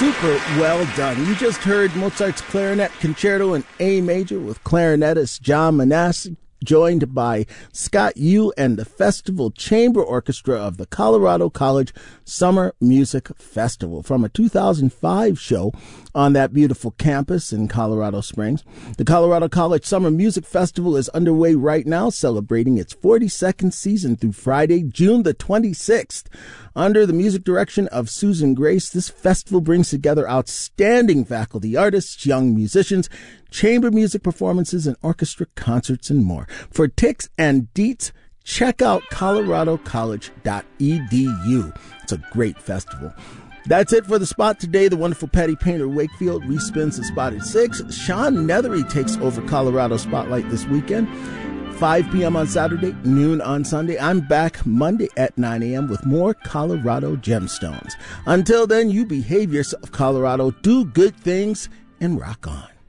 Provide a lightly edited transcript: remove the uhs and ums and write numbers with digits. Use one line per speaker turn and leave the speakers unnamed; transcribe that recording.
Super well done. You just heard Mozart's Clarinet Concerto in A major with clarinetist John Manassi, joined by Scott Yu and the Festival Chamber Orchestra of the Colorado College Summer Music Festival from a 2005 show on that beautiful campus in Colorado Springs. The Colorado College Summer Music Festival is underway right now, celebrating its 42nd season through Friday, June the 26th. Under the music direction of Susan Grace, this festival brings together outstanding faculty artists, young musicians, chamber music performances, and orchestra concerts and more. For tics and deets, check out coloradocollege.edu. It's a great festival. That's it for The Spot today. The wonderful Patty Painter Wakefield respins The Spot at 6. Sean Nethery takes over Colorado Spotlight this weekend. 5 p.m. on Saturday, noon on Sunday. I'm back Monday at 9 a.m. with more Colorado Gemstones. Until then, you behave yourself, Colorado. Do good things and rock on.